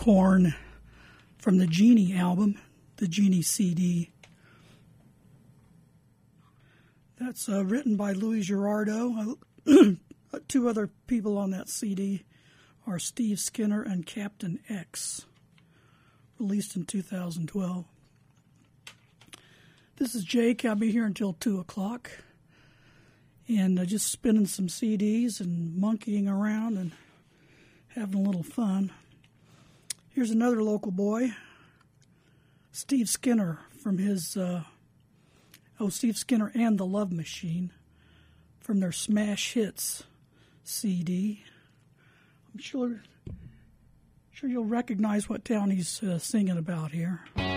Unicorn from the Genie album, the Genie CD. That's written by Louis Girardeau. Two other people on that CD are Steve Skinner and Captain X, released in 2012. This is Jake. I'll be here until 2 o'clock. And just spinning some CDs and monkeying around and having a little fun. Here's another local boy, Steve Skinner, from his... Steve Skinner and the Love Machine from their Smash Hits CD. I'm sure you'll recognize what town he's singing about here.